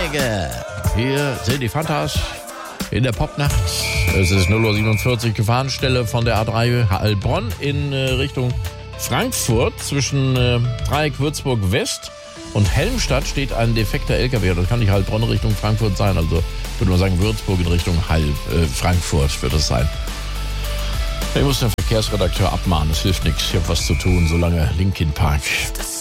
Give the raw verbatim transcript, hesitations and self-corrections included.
Kollege. Hier sind die Fantas in der Popnacht. Es ist null Uhr siebenundvierzig, Gefahrenstelle von der A drei Heilbronn in äh, Richtung Frankfurt. Zwischen äh, Dreieck Würzburg West und Helmstadt steht ein defekter L K W. Das kann nicht Heilbronn Richtung Frankfurt sein. Also würde man sagen Würzburg in Richtung Heil, äh, Frankfurt wird es sein. Ich muss den Verkehrsredakteur abmahnen. Das hilft nichts. Ich habe was zu tun, solange Linkin Park.